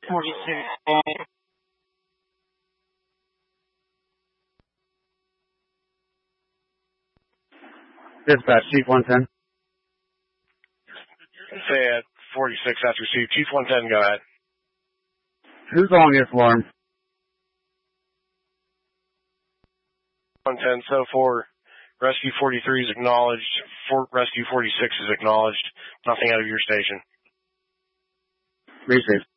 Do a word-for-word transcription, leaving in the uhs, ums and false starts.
forty-six. Dispatch, Chief one ten. Say at forty-six, that's received. Chief one ten, go ahead. Who's on your alarm? one ten, so for Rescue forty-three is acknowledged. For Rescue forty-six is acknowledged. Nothing out of your station. Received.